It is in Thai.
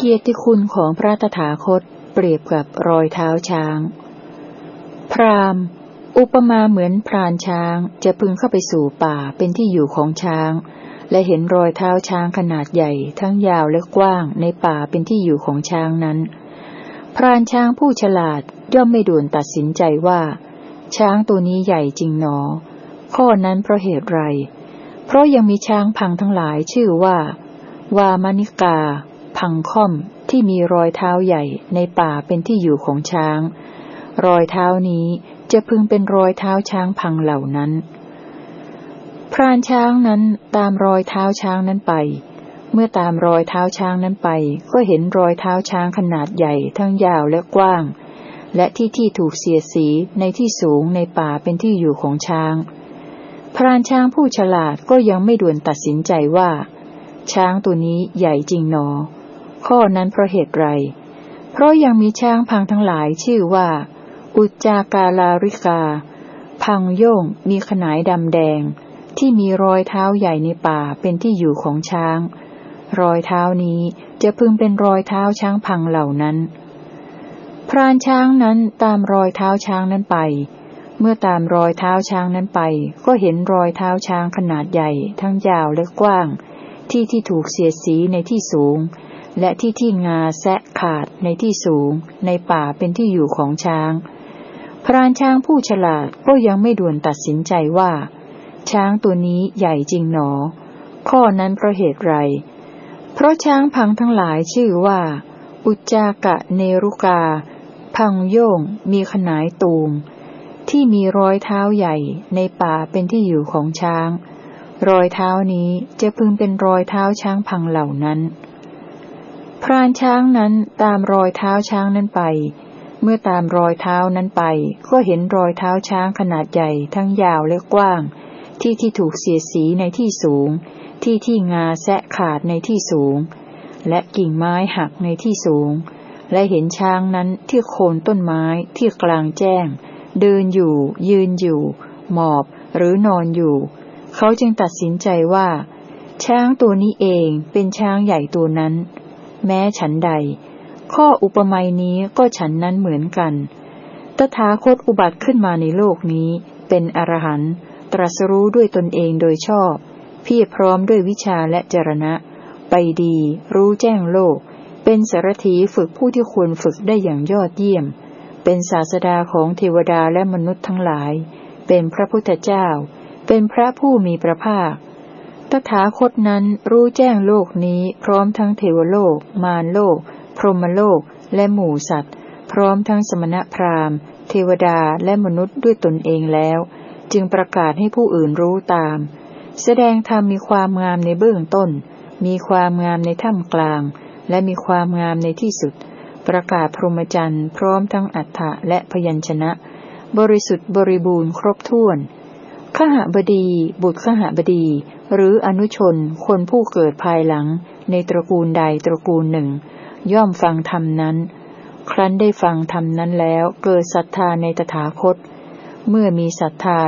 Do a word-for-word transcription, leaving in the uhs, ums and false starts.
เกียรติคุณของพระตถาคตเปรียบกับรอยเท้าช้างพราหมณ์อุปมาเหมือนพรานช้างจะพึงเข้าไปสู่ป่าเป็นที่อยู่ของช้างและเห็นรอยเท้าช้างขนาดใหญ่ทั้งยาวและกว้างในป่าเป็นที่อยู่ของช้างนั้นพรานช้างผู้ฉลาดย่อมไม่ด่วนตัดสินใจว่าช้างตัวนี้ใหญ่จริงหนอข้อนั้นเพราะเหตุไรเพราะยังมีช้างพังทั้งหลายชื่อว่าวามนิกาพังค่อมที่มีรอยเท้าใหญ่ในป่าเป็นที่อยู่ของช้างรอยเท้านี้จะพึงเป็นรอยเท้าช้างพังเหล่านั้นพรานช้างนั้นตามรอยเท้าช้างนั้นไปเมื่อตามรอยเท้าช้างนั้นไปก็เห็นรอยเท้าช้างขนาดใหญ่ทั้งยาวและกว้างและที่ที่ถูกเสียดสีในที่สูงในป่าเป็นที่อยู่ของช้างพรานช้างผู้ฉลาดก็ยังไม่ด่วนตัดสินใจว่าช้างตัวนี้ใหญ่จริงหนอข้อนั้นเพราะเหตุไรเพราะยังมีช้างพังทั้งหลายชื่อว่าอุจจากาลาริกาพังโย่งมีขนายดำแดงที่มีรอยเท้าใหญ่ในป่าเป็นที่อยู่ของช้างรอยเท้านี้จะพึงเป็นรอยเท้าช้างพังเหล่านั้นพรานช้างนั้นตามรอยเท้าช้างนั้นไปเมื่อตามรอยเท้าช้างนั้นไปก็เห็นรอยเท้าช้างขนาดใหญ่ทั้งยาวและกว้างที่ที่ถูกเสียดสีในที่สูงและที่ที่งาแซะขาดในที่สูงในป่าเป็นที่อยู่ของช้างพรานช้างผู้ฉลาดก็ยังไม่ด่วนตัดสินใจว่าช้างตัวนี้ใหญ่จริงหนอข้อนั้นเพราะเหตุไรเพราะช้างพังทั้งหลายชื่อว่าอุจจากะเนรุกาพังโย่งมีขนายตูมที่มีรอยเท้าใหญ่ในป่าเป็นที่อยู่ของช้างรอยเท้านี้จะพึงเป็นรอยเท้าช้างพังเหล่านั้นพรานช้างนั้นตามรอยเท้าช้างนั้นไปเมื่อตามรอยเท้านั้นไปก็เห็นรอยเท้าช้างขนาดใหญ่ทั้งยาวและกว้างที่ที่ถูกเสียดสีในที่สูงที่ที่งาแซะขาดในที่สูงและกิ่งไม้หักในที่สูงและเห็นช้างนั้นที่โคนต้นไม้ที่กลางแจ้งเดินอยู่ยืนอยู่หมอบหรือนอนอยู่เขาจึงตัดสินใจว่าช้างตัวนี้เองเป็นช้างใหญ่ตัวนั้นแม้ฉันใดข้ออุปมานี้ก็ฉันนั้นเหมือนกันตถาคตอุบัติขึ้นมาในโลกนี้เป็นอรหันต์ตรัสรู้ด้วยตนเองโดยชอบเพียรพร้อมด้วยวิชาและจรณะไปดีรู้แจ้งโลกเป็นสารถีฝึกผู้ที่ควรฝึกได้อย่างยอดเยี่ยมเป็นศาสดาของเทวดาและมนุษย์ทั้งหลายเป็นพระพุทธเจ้าเป็นพระผู้มีพระภาคตถาคตนั้นรู้แจ้งโลกนี้พร้อมทั้งเทวโลกมารโลกพรหมโลกและหมู่สัตว์พร้อมทั้งสมณพราหมณ์เทวดาและมนุษย์ด้วยตนเองแล้วจึงประกาศให้ผู้อื่นรู้ตามแสดงธรรมมีความงามในเบื้องต้นมีความงามในท่ามกลางและมีความงามในที่สุดประกาศพรหมจรรย์พร้อมทั้งอรรถะและพยัญชนะบริสุทธิ์บริบูรณ์ครบถ้วนขหบดีบุตรขหบดีหรืออนุชนคนผู้เกิดภายหลังในตระกูลใดตระกูลหนึ่งย่อมฟังธรรมนั้นครั้นได้ฟังธรรมนั้นแล้วเกิดศรัทธาในตถาคตเมื่อมีศรัทธา